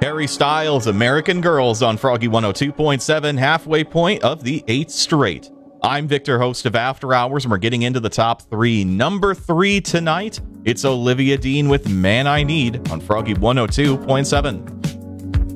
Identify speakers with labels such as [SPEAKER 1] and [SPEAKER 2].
[SPEAKER 1] Harry Styles, American Girls on Froggy 102.7, halfway point of the 8th straight. I'm Victor, host of After Hours, and we're getting into the top 3. Number 3 tonight, it's Olivia Dean with Man I Need on Froggy 102.7.